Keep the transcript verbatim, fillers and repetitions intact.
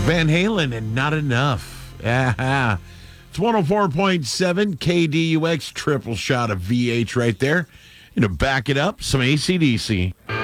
Van Halen and Not Enough. Yeah. It's one oh four point seven K D U X, triple shot of V H right there. You know, back it up, some A C D C.